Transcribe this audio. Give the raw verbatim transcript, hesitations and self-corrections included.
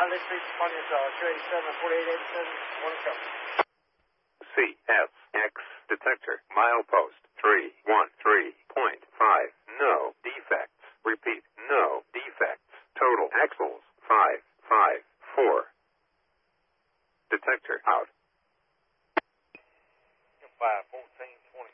Charlie three, responding to uh, two eighty-seven, forty-eight eighty-seven, one cover. C S X detector, milepost three one three point five, no defects. Repeat, no defects. Total axles, five five four. Detector out. five, fourteen, twenty.